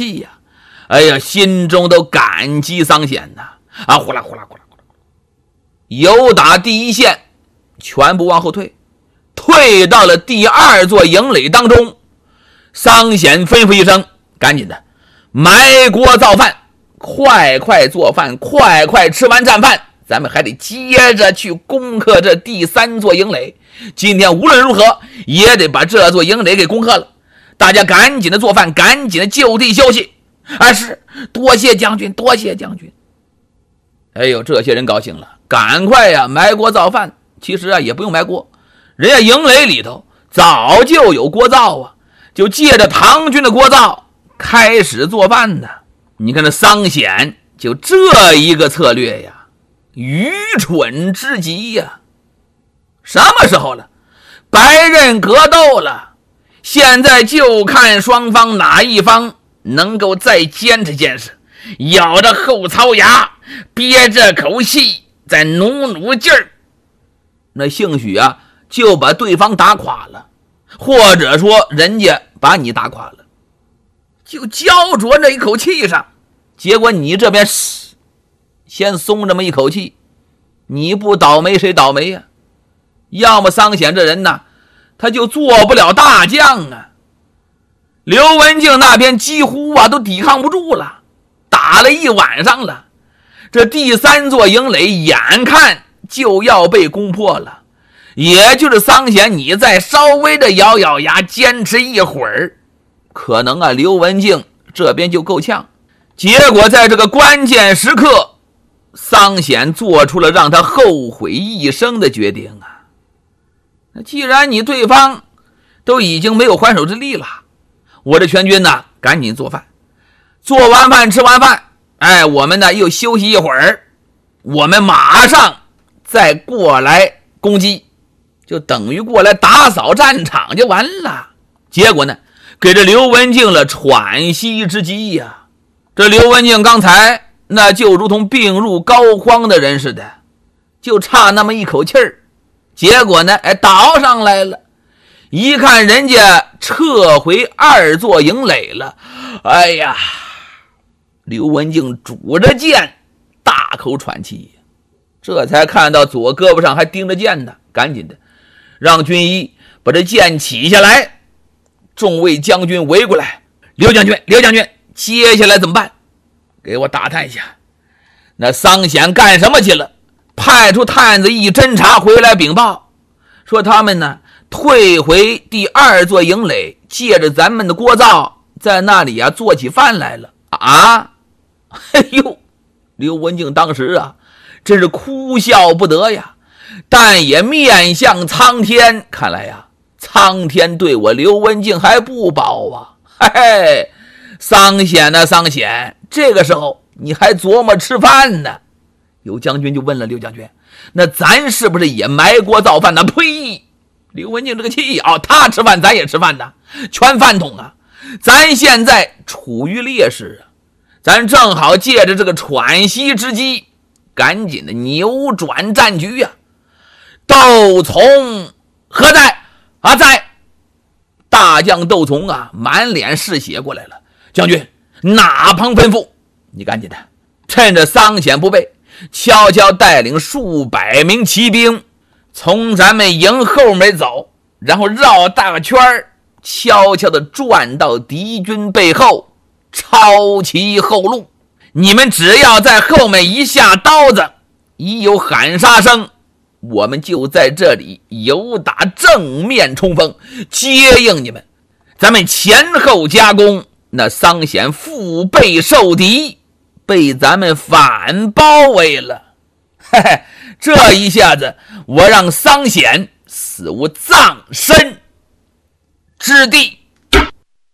气呀！哎呀，心中都感激桑显呐！啊，呼啦呼啦呼啦呼啦，由打第一线全部往后退，退到了第二座营垒当中。桑显吩咐一声，赶紧的埋锅造饭，快快做饭，快快吃完战饭，咱们还得接着去攻克这第三座营垒。今天无论如何也得把这座营垒给攻克了。大家赶紧的做饭，赶紧的就地休息。是，多谢将军，多谢将军。哎呦，这些人高兴了，赶快呀埋锅造饭。其实也不用埋锅，人家营垒里头早就有锅灶啊，就借着唐军的锅灶开始做饭的。你看这桑显就这一个策略呀，愚蠢之极呀！什么时候了？白刃格斗了，现在就看双方哪一方能够再坚持坚持，咬着后槽牙，憋着口气，再努劲儿，那兴许就把对方打垮了，或者说人家把你打垮了，就焦灼这一口气上，结果你这边先松这么一口气，你不倒霉谁倒霉呀？要么桑显这人呢，他就做不了大将啊。刘文静那边几乎都抵抗不住了，打了一晚上了，这第三座营垒眼看就要被攻破了，也就是桑显你再稍微的咬咬牙坚持一会儿，可能刘文静这边就够呛。结果在这个关键时刻，桑显做出了让他后悔一生的决定啊。那既然你对方都已经没有还手之力了，我这全军呢赶紧做饭，做完饭吃完饭，我们呢又休息一会儿，我们马上再过来攻击，就等于过来打扫战场就完了。结果呢给这刘文静了喘息之机呀。这刘文静刚才那就如同病入膏肓的人似的，就差那么一口气儿，结果呢倒上来了。一看人家撤回二座营垒了，哎呀，刘文静拄着剑大口喘气，这才看到左胳膊上还钉着剑呢，赶紧的让军医把这剑起下来。众位将军围过来，刘将军接下来怎么办？给我打探一下，那桑显干什么去了？派出探子一侦查回来禀报，说他们呢退回第二座营垒，借着咱们的锅灶在那里做起饭来了啊！哎呦，刘文静当时真是哭笑不得呀，但也面向苍天，看来苍天对我刘文静还不薄啊！嘿嘿，桑显桑显，这个时候你还琢磨吃饭呢？有将军就问了刘将军，那咱是不是也埋锅造饭呢？呸！刘文静这个气他吃饭咱也吃饭呢，全饭桶啊！咱现在处于劣势咱正好借着这个喘息之机，赶紧的扭转战局窦从何在？在！大将窦从满脸是血过来了。将军，哪旁吩咐？你赶紧的趁着桑显不备，悄悄带领数百名骑兵从咱们营后面走，然后绕大圈，悄悄地转到敌军背后，抄其后路。你们只要在后面一下刀子，一有喊杀声，我们就在这里由打正面冲锋，接应你们。咱们前后夹攻，那桑显腹背受敌，被咱们反包围了。嘿嘿，这一下子我让桑显死无葬身之地。